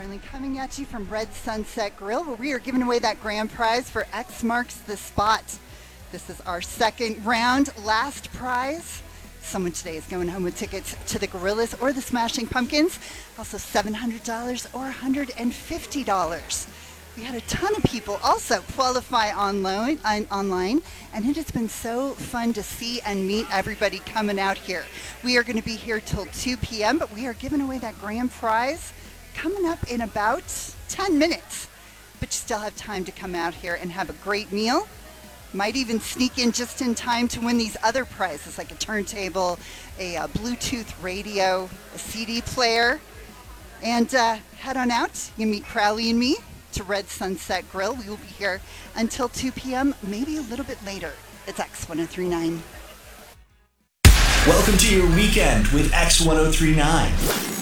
Darling, coming at you from Red Sunset Grill, where we are giving away that grand prize for X Marks the Spot. This is our second round, last prize. Someone today is going home with tickets to the Gorillas or the Smashing Pumpkins. Also $700 or $150. We had a ton of people also qualify online, and it has been so fun to see and meet everybody coming out here. We are going to be here till 2 p.m., but we are giving away that grand prize coming up in about 10 minutes. But you still have time to come out here and have a great meal. Might even sneak in just in time to win these other prizes, like a turntable, a Bluetooth radio, a CD player. And head on out. You meet Crowley and me to Red Sunset Grill. We will be here until 2 p.m., maybe a little bit later. It's X1039. Welcome to your weekend with X1039.